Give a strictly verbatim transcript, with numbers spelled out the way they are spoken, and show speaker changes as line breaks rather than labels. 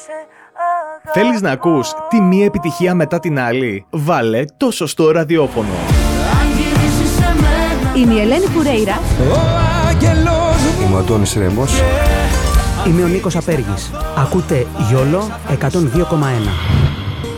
Θέλεις να ακούς τη μία επιτυχία μετά την άλλη? Βάλε το σωστό ραδιόφωνο.
Είμαι η Ελένη Φουρέιρα.
Είμαι ο Αντώνης Ρέμος.
Είμαι ο Νίκος Απέργης. Ακούτε γιόλο εκατόν δύο κόμμα ένα.